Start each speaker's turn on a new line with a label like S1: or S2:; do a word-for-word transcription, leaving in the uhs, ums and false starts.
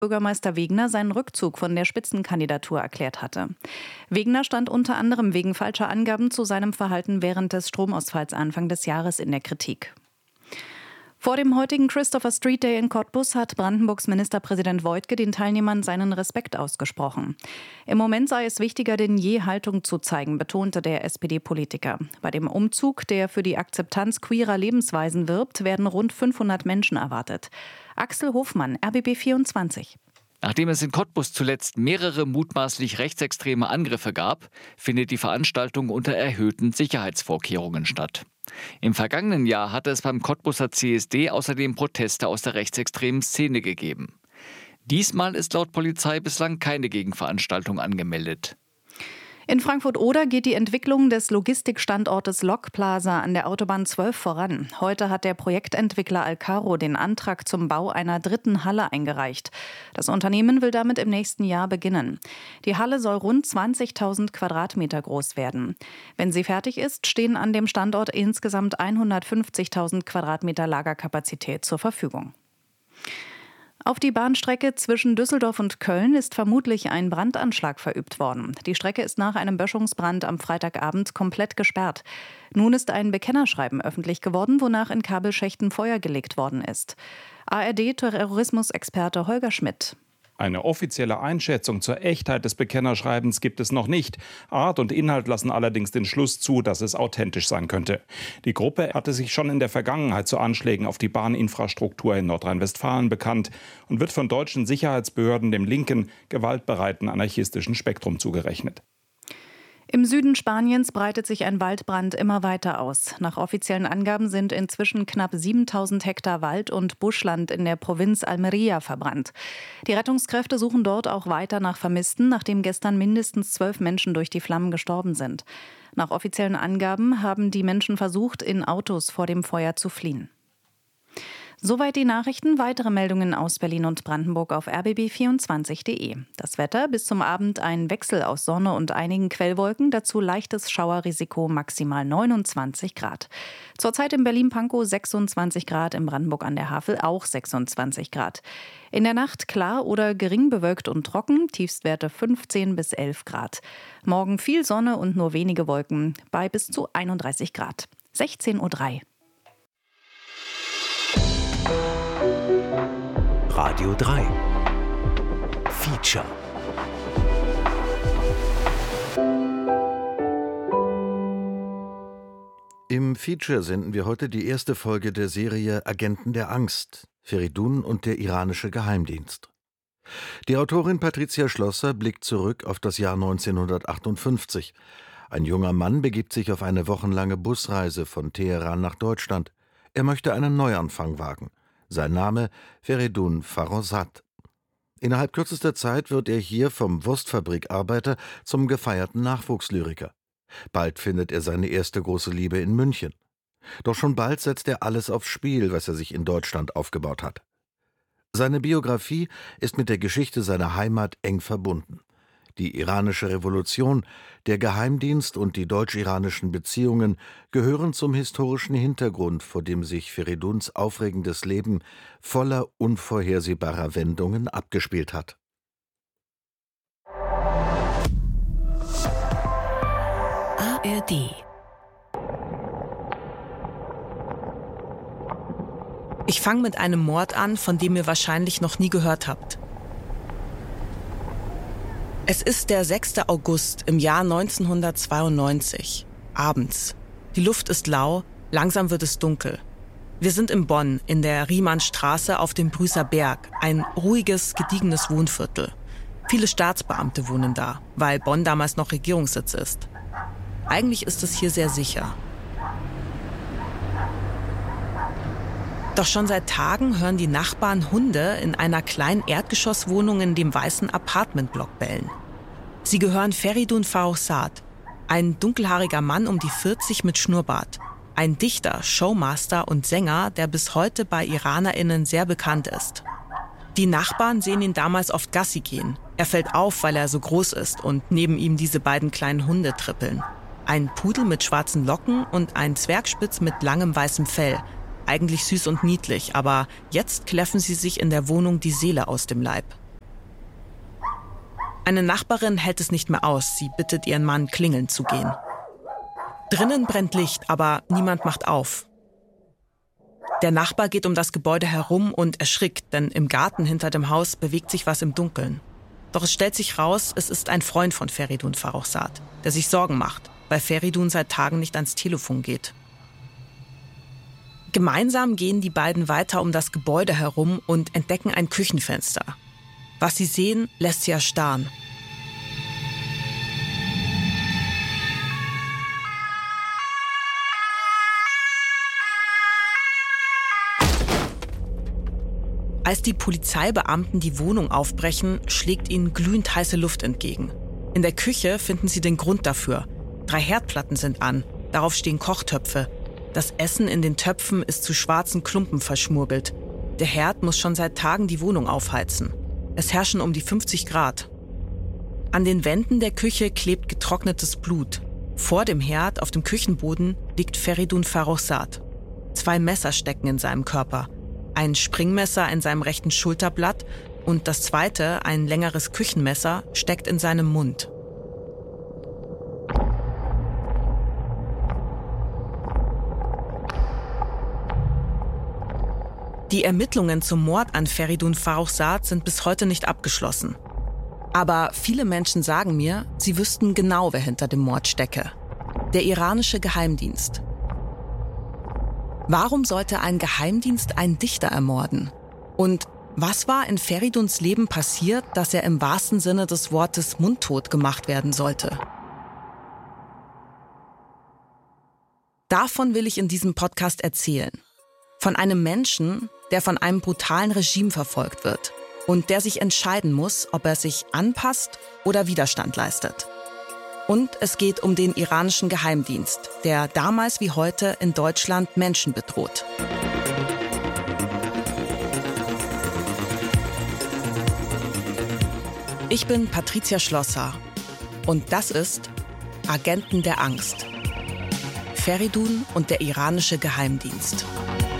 S1: Bürgermeister Wegner seinen Rückzug von der Spitzenkandidatur erklärt hatte. Wegner stand unter anderem wegen falscher Angaben zu seinem Verhalten während des Stromausfalls Anfang des Jahres in der Kritik. Vor dem heutigen Christopher Street Day in Cottbus hat Brandenburgs Ministerpräsident Woidke den Teilnehmern seinen Respekt ausgesprochen. Im Moment sei es wichtiger denn je, Haltung zu zeigen, betonte der S P D-Politiker. Bei dem Umzug, der für die Akzeptanz queerer Lebensweisen wirbt, werden rund fünfhundert Menschen erwartet. Axel Hofmann, R B B vierundzwanzig.
S2: Nachdem es in Cottbus zuletzt mehrere mutmaßlich rechtsextreme Angriffe gab, findet die Veranstaltung unter erhöhten Sicherheitsvorkehrungen statt. Im vergangenen Jahr hatte es beim Cottbuser C S D außerdem Proteste aus der rechtsextremen Szene gegeben. Diesmal ist laut Polizei bislang keine Gegenveranstaltung angemeldet.
S1: In Frankfurt-Oder geht die Entwicklung des Logistikstandortes Lok Plaza an der Autobahn zwölf voran. Heute hat der Projektentwickler Alcaro den Antrag zum Bau einer dritten Halle eingereicht. Das Unternehmen will damit im nächsten Jahr beginnen. Die Halle soll rund zwanzigtausend Quadratmeter groß werden. Wenn sie fertig ist, stehen an dem Standort insgesamt hundertfünfzigtausend Quadratmeter Lagerkapazität zur Verfügung. Auf die Bahnstrecke zwischen Düsseldorf und Köln ist vermutlich ein Brandanschlag verübt worden. Die Strecke ist nach einem Böschungsbrand am Freitagabend komplett gesperrt. Nun ist ein Bekennerschreiben öffentlich geworden, wonach in Kabelschächten Feuer gelegt worden ist. A R D-Terrorismusexperte Holger Schmidt.
S3: Eine offizielle Einschätzung zur Echtheit des Bekennerschreibens gibt es noch nicht. Art und Inhalt lassen allerdings den Schluss zu, dass es authentisch sein könnte. Die Gruppe hatte sich schon in der Vergangenheit zu Anschlägen auf die Bahninfrastruktur in Nordrhein-Westfalen bekannt und wird von deutschen Sicherheitsbehörden dem linken, gewaltbereiten anarchistischen Spektrum zugerechnet.
S1: Im Süden Spaniens breitet sich ein Waldbrand immer weiter aus. Nach offiziellen Angaben sind inzwischen knapp siebentausend Hektar Wald und Buschland in der Provinz Almería verbrannt. Die Rettungskräfte suchen dort auch weiter nach Vermissten, nachdem gestern mindestens zwölf Menschen durch die Flammen gestorben sind. Nach offiziellen Angaben haben die Menschen versucht, in Autos vor dem Feuer zu fliehen. Soweit die Nachrichten. Weitere Meldungen aus Berlin und Brandenburg auf r b b vierundzwanzig punkt de. Das Wetter: bis zum Abend ein Wechsel aus Sonne und einigen Quellwolken, dazu leichtes Schauerrisiko, maximal neunundzwanzig Grad. Zurzeit in Berlin-Pankow sechsundzwanzig Grad, in Brandenburg an der Havel auch sechsundzwanzig Grad. In der Nacht klar oder gering bewölkt und trocken, Tiefstwerte fünfzehn bis elf Grad. Morgen viel Sonne und nur wenige Wolken, bei bis zu einunddreißig Grad. sechzehn Uhr drei.
S4: Radio drei Feature. Im Feature senden wir heute die erste Folge der Serie Agenten der Angst, Feridun und der iranische Geheimdienst. Die Autorin Patricia Schlosser blickt zurück auf das Jahr neunzehnhundertachtundfünfzig. Ein junger Mann begibt sich auf eine wochenlange Busreise von Teheran nach Deutschland. Er möchte einen Neuanfang wagen. Sein Name Feridun Farrokhzad. Innerhalb kürzester Zeit wird er hier vom Wurstfabrikarbeiter zum gefeierten Nachwuchslyriker. Bald findet er seine erste große Liebe in München. Doch schon bald setzt er alles aufs Spiel, was er sich in Deutschland aufgebaut hat. Seine Biografie ist mit der Geschichte seiner Heimat eng verbunden. Die iranische Revolution, der Geheimdienst und die deutsch-iranischen Beziehungen gehören zum historischen Hintergrund, vor dem sich Feriduns aufregendes Leben voller unvorhersehbarer Wendungen abgespielt hat.
S5: A R D. Ich fange mit einem Mord an, von dem ihr wahrscheinlich noch nie gehört habt. Es ist der sechster August im Jahr neunzehnhundertzweiundneunzig. Abends. Die Luft ist lau, langsam wird es dunkel. Wir sind in Bonn, in der Riemannstraße auf dem Brüßer Berg, ein ruhiges, gediegenes Wohnviertel. Viele Staatsbeamte wohnen da, weil Bonn damals noch Regierungssitz ist. Eigentlich ist es hier sehr sicher. Doch schon seit Tagen hören die Nachbarn Hunde in einer kleinen Erdgeschosswohnung in dem weißen Apartmentblock bellen. Sie gehören Feridun Farrokhzad, ein dunkelhaariger Mann um die vierzig mit Schnurrbart. Ein Dichter, Showmaster und Sänger, der bis heute bei IranerInnen sehr bekannt ist. Die Nachbarn sehen ihn damals oft Gassi gehen. Er fällt auf, weil er so groß ist und neben ihm diese beiden kleinen Hunde trippeln. Ein Pudel mit schwarzen Locken und ein Zwergspitz mit langem weißem Fell. Eigentlich süß und niedlich, aber jetzt kläffen sie sich in der Wohnung die Seele aus dem Leib. Eine Nachbarin hält es nicht mehr aus. Sie bittet ihren Mann, klingeln zu gehen. Drinnen brennt Licht, aber niemand macht auf. Der Nachbar geht um das Gebäude herum und erschrickt, denn im Garten hinter dem Haus bewegt sich was im Dunkeln. Doch es stellt sich raus, es ist ein Freund von Feridun Farrokhzad, der sich Sorgen macht, weil Feridun seit Tagen nicht ans Telefon geht. Gemeinsam gehen die beiden weiter um das Gebäude herum und entdecken ein Küchenfenster. Was sie sehen, lässt sie erstarren. Als die Polizeibeamten die Wohnung aufbrechen, schlägt ihnen glühend heiße Luft entgegen. In der Küche finden sie den Grund dafür. Drei Herdplatten sind an, darauf stehen Kochtöpfe. Das Essen in den Töpfen ist zu schwarzen Klumpen verschmurgelt. Der Herd muss schon seit Tagen die Wohnung aufheizen. Es herrschen um die fünfzig Grad. An den Wänden der Küche klebt getrocknetes Blut. Vor dem Herd, auf dem Küchenboden, liegt Feridun Farrokhzad. Zwei Messer stecken in seinem Körper. Ein Springmesser in seinem rechten Schulterblatt und das zweite, ein längeres Küchenmesser, steckt in seinem Mund. Die Ermittlungen zum Mord an Feridun Farrokhzad sind bis heute nicht abgeschlossen. Aber viele Menschen sagen mir, sie wüssten genau, wer hinter dem Mord stecke. Der iranische Geheimdienst. Warum sollte ein Geheimdienst einen Dichter ermorden? Und was war in Feriduns Leben passiert, dass er im wahrsten Sinne des Wortes mundtot gemacht werden sollte? Davon will ich in diesem Podcast erzählen. Von einem Menschen, der von einem brutalen Regime verfolgt wird und der sich entscheiden muss, ob er sich anpasst oder Widerstand leistet. Und es geht um den iranischen Geheimdienst, der damals wie heute in Deutschland Menschen bedroht. Ich bin Patricia Schlosser und das ist Agenten der Angst. Feridun und der iranische Geheimdienst.